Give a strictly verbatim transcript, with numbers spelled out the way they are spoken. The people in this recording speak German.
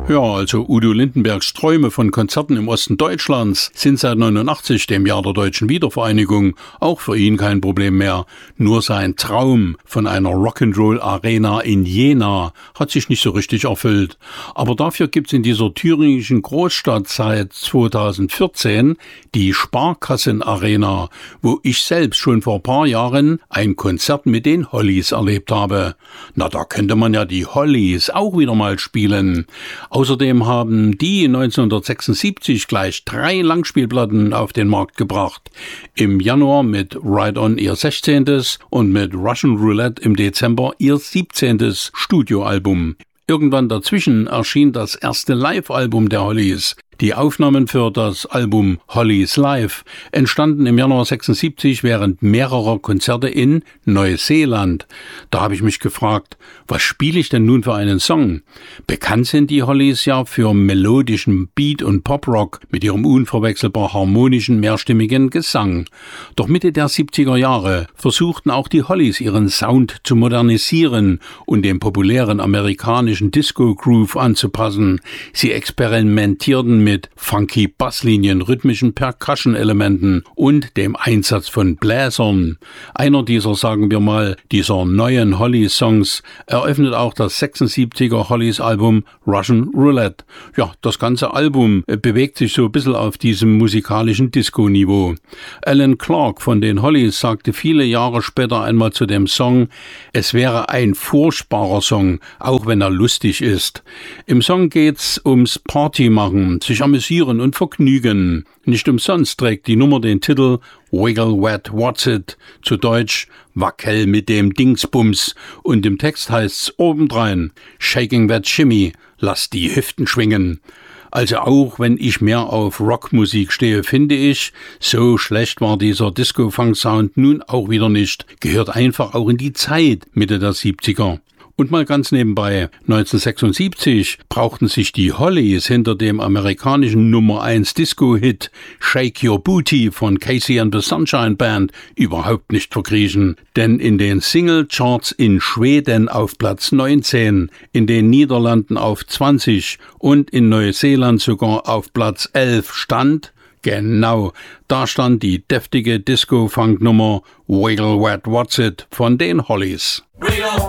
Ja, also Udo Lindenbergs Träume von Konzerten im Osten Deutschlands sind seit neunundachtzig, dem Jahr der deutschen Wiedervereinigung, auch für ihn kein Problem mehr. Nur sein Traum von einer Rock'n'Roll-Arena in Jena hat sich nicht so richtig erfüllt. Aber dafür gibt's in dieser thüringischen Großstadt seit zweitausendvierzehn die Sparkassen-Arena, wo ich selbst schon vor ein paar Jahren ein Konzert mit den Hollies erlebt habe. Na, da könnte man ja die Hollies auch wieder mal spielen. Außerdem haben die neunzehnhundertsechsundsiebzig gleich drei Langspielplatten auf den Markt gebracht. Im Januar mit Ride On ihr sechzehntes und mit Russian Roulette im Dezember ihr siebzehntes Studioalbum. Irgendwann dazwischen erschien das erste Live-Album der Hollies. Die Aufnahmen für das Album Hollies Live entstanden im Januar sechsundsiebzig während mehrerer Konzerte in Neuseeland. Da habe ich mich gefragt, was spiele ich denn nun für einen Song? Bekannt sind die Hollies ja für melodischen Beat- und Poprock mit ihrem unverwechselbar harmonischen, mehrstimmigen Gesang. Doch Mitte der siebziger Jahre versuchten auch die Hollies ihren Sound zu modernisieren und dem populären amerikanischen Disco-Groove anzupassen. Sie experimentierten mit mit funky Basslinien, rhythmischen Percussion-Elementen und dem Einsatz von Bläsern. Einer dieser, sagen wir mal, dieser neuen Hollies-Songs eröffnet auch das sechsundsiebziger Hollies-Album Russian Roulette. Ja, das ganze Album bewegt sich so ein bisschen auf diesem musikalischen Disco-Niveau. Alan Clark von den Hollies sagte viele Jahre später einmal zu dem Song, es wäre ein furchtbarer Song, auch wenn er lustig ist. Im Song geht's ums Partymachen, sich amüsieren und vergnügen. Nicht umsonst trägt die Nummer den Titel Wiggle Wet What's It, zu Deutsch Wackel mit dem Dingsbums, und im Text heißt's obendrein Shaking That Shimmy, lass die Hüften schwingen. Also auch wenn ich mehr auf Rockmusik stehe, finde ich, so schlecht war dieser Disco-Funk-Sound nun auch wieder nicht. Gehört einfach auch in die Zeit Mitte der siebziger. Und mal ganz nebenbei, neunzehnhundertsechsundsiebzig brauchten sich die Hollies hinter dem amerikanischen Nummer eins Disco-Hit Shake Your Booty von Casey and the Sunshine Band überhaupt nicht verkriechen. Denn in den Single-Charts in Schweden auf Platz neunzehn, in den Niederlanden auf zwanzig und in Neuseeland sogar auf Platz elf stand, genau, da stand die deftige Disco-Funk-Nummer Wiggle Wet What's It von den Hollies.